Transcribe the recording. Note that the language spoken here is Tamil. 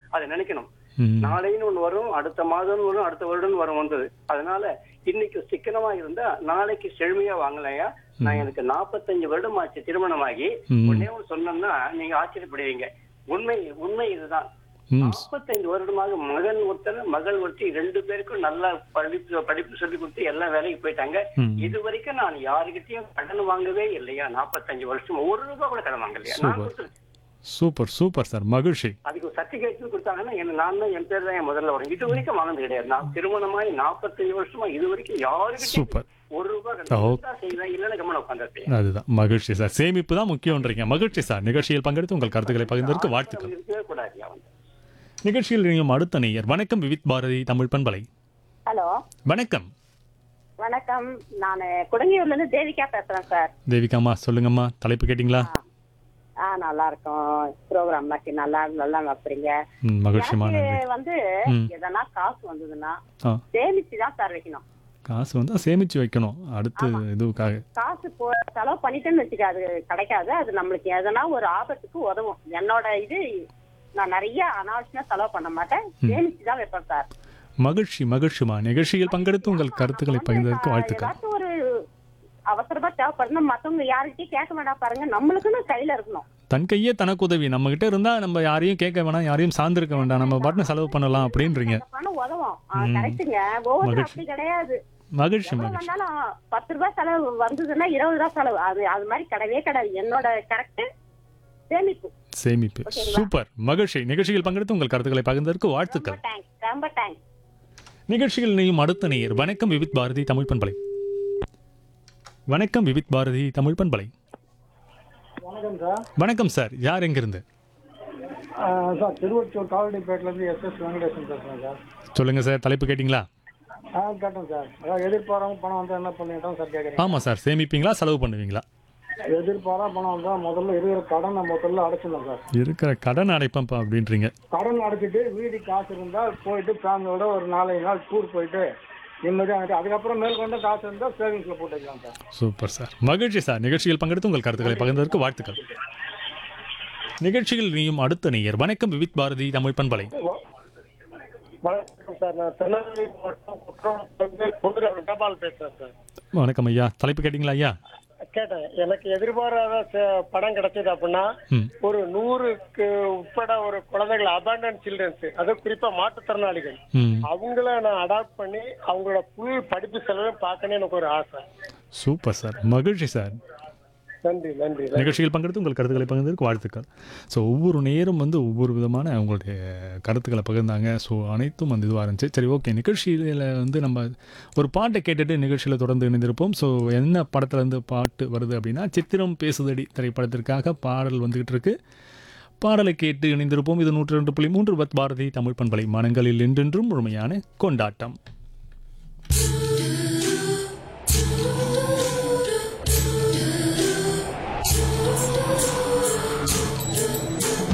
அதை நினைக்கணும். நாளைன்னு ஒண்ணு வரும், அடுத்த மாதம் வரும், அடுத்த வருடம் வரும் வந்தது. அதனால இன்னைக்கு சிக்கனமா இருந்தா நாளைக்கு செழுமையா வாங்கலையா. நான் எனக்கு 45 வருடம் ஆச்சு திருமணமாகி. ஒன்னே ஒண்ணு சொன்னோம்னா நீங்க ஆச்சரியப்படுவீங்க. உண்மை இதுதான். 45 வருடமாக மகன் ஒருத்தர் மகள் ஒருத்தி 2 பேருக்கும் நல்லா படிப்பு சொல்லி கொடுத்து எல்லா வேலைக்கு போயிட்டாங்க. இது வரைக்கும் நான் யாருக்கிட்டையும் கடன் வாங்கவே இல்லையா. 45 வருஷம் ₹1 கூட கடன் வாங்கலையா. சூப்பர் சூப்பர் சார், மகிழ்ச்சி. அதுக்கு சர்டிபிகேட் கொடுத்தாங்கன்னா நான் தான் என் பேர் தான் என் முதல்ல வரும். இது வரைக்கும் வாங்கினது கிடையாது. நான் திருமணமாய் 45 வருஷமா இது வரைக்கும் யாருக்கிட்டையும் ₹1 இல்லைன்னு கம்மன உட்காந்துருப்பேன். அதுதான் மகிழ்ச்சி சார். சேமிப்பு தான் முக்கியம்ன்றீங்க. மகிழ்ச்சி சார். நிகழ்ச்சியில் பங்கெடுத்து உங்கள் கருத்துக்களை பகிர்ந்ததற்கு வாழ்த்துக்கள். நிகழ்ச்சியில் நீங்கள் அடுத்த நேயர். வணக்கம் விவித் பாரதி தமிழ் பண்பலை. ஹலோ வணக்கம். வணக்கம், நான் குடங்கியூர்ல இருந்து தேவிகா பேசுறேன் சார். தேவிகாமா சொல்லுங்கம்மா, தலைப்பு கேட்டீங்களா? நல்லா இருக்கும். ப்ரோக்ராம் நல்லா வைப்பீங்க. மகிழ்ச்சிமா. வந்து எதனா காசு வந்ததுன்னா சேமிச்சு தான் சார் வைக்கணும். காசு வந்தா சேமிச்சு வைக்கணும். அடுத்து இதுக்காக காசு செலவு பண்ணிட்டேன்னு வச்சுக்க, அது கிடைக்காது. அது நம்மளுக்கு எதனா ஒரு ஆபத்துக்கு உதவும். என்னோட நான் நிறைய அனாவசியமா செலவு பண்ண மாட்டேன், சேமிச்சு தான் வைப்பேன் சார். மகிழ்ச்சிமா. நிகழ்ச்சியில் பங்கெடுத்து உங்கள் கருத்துக்களை பகிர்ந்ததற்கு வாழ்த்துக்கள். ஒரு அவசரமா தேவைப்படணும், மத்தவங்க யாருக்கிட்டையும் கேட்க வேண்டாம் பாருங்க, நம்மளுக்குன்னு கையில இருக்கணும். தன் கையே தனக்கு உதவி. நம்ம கிட்ட இருந்தா நம்ம யாரையும் கேட்க வேணாம், யாரையும் சார்ந்திருக்க வேண்டாம், நம்ம பாட்டு செலவு பண்ணலாம் அப்படின்றீங்க. மகிழ்ச்சி. வந்தாலும் ₹10 செலவு வந்ததுன்னா ₹20 செலவு. அது மாதிரி கிடையவே கிடையாது. என்னோட கரெக்ட் சேமிப்பு. சூப்பர், மகிழ்ச்சி. நிகழ்ச்சியில் பங்கெடுத்து உங்கள் கருத்துக்களை பகிர்ந்ததற்கு வாழ்த்துக்கள். ரொம்ப தேங்க்ஸ். நிகழ்ச்சியில் நீயும் அடுத்த நேயர். வணக்கம் விவித் பாரதி தமிழ் பண்பலை. வணக்கம் விவித் பாரதி தமிழ் பண்பலை. வணக்கம் சார், யார் எங்கிருந்து? சார் திருவொற்றியூர் காவடிப்பேட்டிலேருந்து எஸ் வெங்கடேசன் பேசுகிறேன் சார். சொல்லுங்கள் சார், தலைப்பு கேட்டிங்களா? கேட்டேன் சார். அதாவது எதிர்பாராம பணம் வந்தால் என்ன பண்ணிட்டோம் சார் கேட்குறேன். ஆமாம் சார், சேமிப்பீங்களா செலவு பண்ணுவீங்களா? எதிர்பாரா பணம் வந்தால் முதல்ல இருக்கிற கடனை அடைச்சிடலாம் சார். இருக்கிற கடன் அடைப்பேன்ப்பா அப்படின்றீங்க. கடன் அடைச்சிட்டு வீதி காசு இருந்தால் போயிட்டு ஃபேமிலியோட ஒரு 4-5 நாள் டூர் போயிட்டு நிம்மதியாக, அதுக்கப்புறம் மேற்கொண்டு காசு இருந்தால் சேவிங்ஸில் போட்டுக்கலாம் சார். சூப்பர் சார், மகிழ்ச்சி சார். நிகழ்ச்சியில் பங்கெடுத்து உங்கள் கருத்துக்களை பகிர்ந்ததற்கு வாழ்த்துக்கள். நிகழ்ச்சியில் நீயும் அடுத்த நேயர். வணக்கம் விவித் பாரதி தமிழ் பண்பலை. வணக்கம் சார், நான் திருநெல்வேலி மாவட்டம் பேசுகிறேன் சார். வணக்கம் ஐயா, தலைப்பு கேட்டிங்களா ஐயா? கேட்டேன். எனக்கு எதிர்பாராத படம் கிடைச்சது அப்படின்னா ஒரு 100க்கு உட்பட ஒரு குழந்தைகள், அபாண்டன் சில்ட்ரன்ஸ், அது குறிப்பா மாற்றுத்திறனாளிகள், அவங்கள நான் அடாப்ட் பண்ணி அவங்களோட புல் படிப்பு செலவு பார்க்கணும் எனக்கு ஒரு ஆசை. சூப்பர் சார், மகிழ்ச்சி சார். நன்றி. நிகழ்ச்சியில் பங்கெடுத்து உங்கள் கருத்துக்களை பகிர்ந்ததற்கு வாழ்த்துக்கள். ஸோ ஒவ்வொரு நேரம் உவ்வொரு விதமான அவங்களுடைய கருத்துக்களை பகிர்ந்தாங்க. ஸோ அனைத்தும் இதுவாக இருந்துச்சு. சரி, ஓகே. நிகழ்ச்சியில் நம்ம ஒரு பாட்டை கேட்டுட்டு நிகழ்ச்சியில் தொடர்ந்து இணைந்திருப்போம். ஸோ என்ன படத்துலேருந்து பாட்டு வருது அப்படின்னா, சித்திரம் பேசுதடி திரைப்படத்திற்காக பாடல் வந்துகிட்டு இருக்கு. பாடலை கேட்டு இணைந்திருப்போம். இது 102.3 பாரதி தமிழ் பண்பலை. மனங்களில் என்றென்றும் முழுமையான கொண்டாட்டம்.